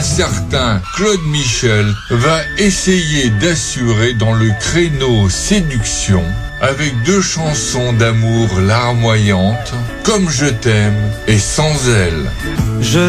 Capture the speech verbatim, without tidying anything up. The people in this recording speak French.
un certain Claude Michel va essayer d'assurer dans le créneau séduction avec deux chansons d'amour larmoyantes, Comme je t'aime et Sans elle. Je